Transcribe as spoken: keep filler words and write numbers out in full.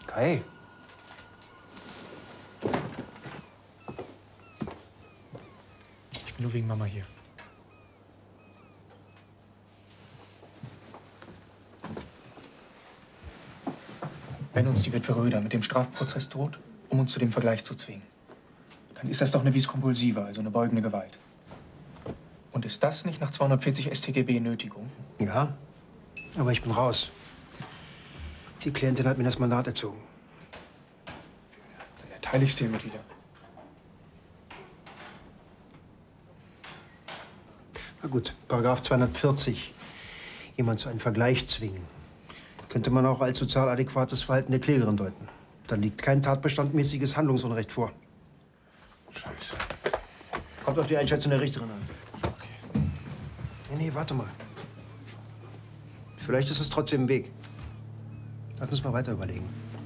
Kai. Ich bin nur wegen Mama hier. Wenn uns die Witwe Röder mit dem Strafprozess droht, um uns zu dem Vergleich zu zwingen, dann ist das doch eine vis compulsiva, also eine beugende Gewalt. Und ist das nicht nach zweihundertvierzig S t G B Nötigung? Ja, aber ich bin raus. Die Klientin hat mir das Mandat erzogen. Dann erteile ich es dir mit wieder. Na gut, Paragraph zweihundertvierzig. Jemand zu einem Vergleich zwingen. Könnte man auch als sozial adäquates Verhalten der Klägerin deuten. Dann liegt kein tatbestandmäßiges Handlungsunrecht vor. Scheiße. Kommt auf die Einschätzung der Richterin an. Okay. Nee, nee, warte mal. Vielleicht ist es trotzdem ein Weg. Lass uns mal weiter überlegen.